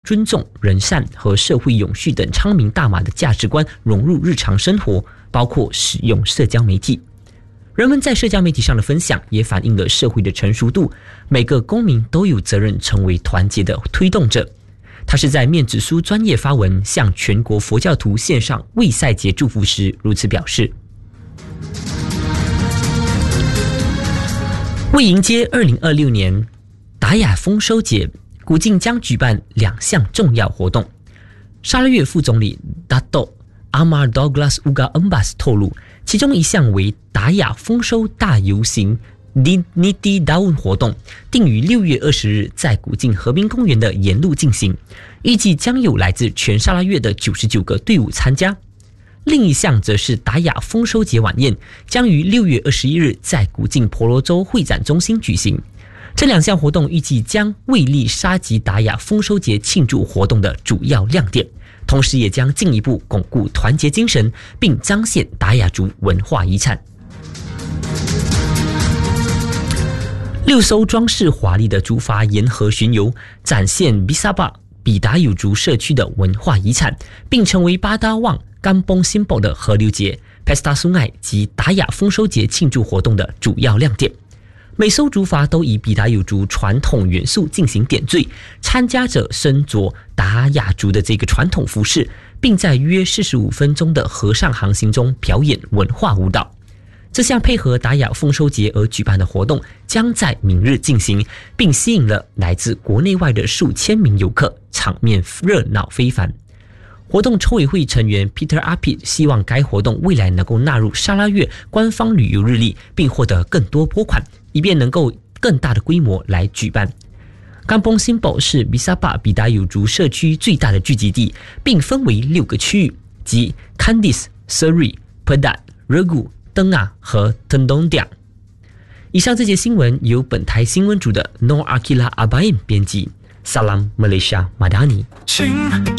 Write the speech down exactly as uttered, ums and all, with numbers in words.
尊重、仁善和社会永续等昌明大马的价值观融入日常生活，包括使用社交媒体。人们在社交媒体上的分享也反映了社会的成熟度，每个公民都有责任成为团结的推动者。他是在面子书专业发文向全国佛教徒献上卫赛节祝福时如此表示。为迎接二零二六年达雅丰收节，古晋将举办两项重要活动。沙拉越副总理 Dato Amar Douglas Uga Embas 透露，其中一项为达雅丰收大游行 Niti Daun 活动，定于六月二十日在古晋河滨公园的沿路进行，预计将有来自全沙拉越的九十九个队伍参加。另一项则是达雅丰收节晚宴，将于六月二十一日在古晋婆罗洲会展中心举行。这两项活动预计将为立沙吉达雅丰收节庆祝活动的主要亮点，同时也将进一步巩固团结精神，并彰显达雅族文化遗产。六艘装饰华丽的竹筏沿河巡游，展现比萨巴比达有族社区的文化遗产，并成为巴达旺甘崩辛堡的河流节 Pesta Sungai 及达雅丰收节庆祝活动的主要亮点。每艘竹筏都以比达有族传统元素进行点缀，参加者身着达雅族的这个传统服饰，并在约四十五分钟的河上航行中表演文化舞蹈。这项配合达雅丰收节而举办的活动将在明日进行，并吸引了来自国内外的数千名游客，场面热闹非凡。活动筹委会成员 Peter Apit 希望该活动未来能够纳入沙拉越官方旅游日历，并获得更多拨款，以便能够更大的规模来举办。甘崩辛堡是比萨巴比达有族社区最大的聚集地，并分为六个区域，即 Kandis、Seri、Pedat、Regu、Tengah 和 Tendong。 以上这些新闻由本台新闻组的 Noor Akila Abain 编辑。Salam Malaysia Madani。